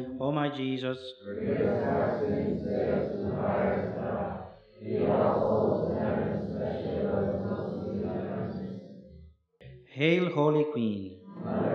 O my Jesus, Forgive us our sins, save us from the fire of hell. Lead all souls to heaven, especially those most in need of thy mercy. Hail, Holy Queen.